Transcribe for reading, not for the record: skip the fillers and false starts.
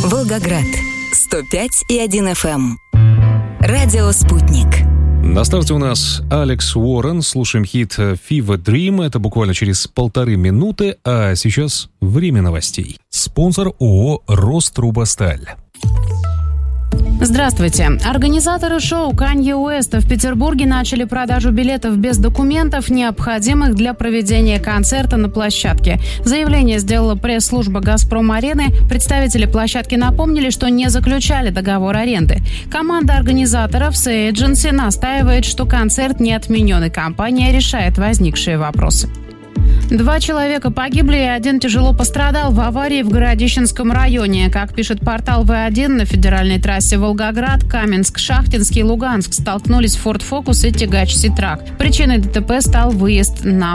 Волгоград 105,1 FM. Радио «Спутник». На старте у нас Алекс Уоррен. Слушаем хит «Fever Dream». Это буквально через 1,5 минуты. А сейчас время новостей. Спонсор ООО «Рострубосталь». Здравствуйте. Организаторы шоу Канье Уэста в Петербурге начали продажу билетов без документов, необходимых для проведения концерта на площадке. Заявление сделала пресс-служба «Газпром-арены». Представители площадки напомнили, что не заключали договор аренды. Команда организаторов Say Agency настаивает, что концерт не отменен, и компания решает возникшие вопросы. 2 человека погибли и 1 тяжело пострадал в аварии в Городищенском районе. Как пишет портал В1, на федеральной трассе Волгоград, Каменск, Шахтинский, Луганск столкнулись Ford Focus и тягач Ситрак. Причиной ДТП стал выезд на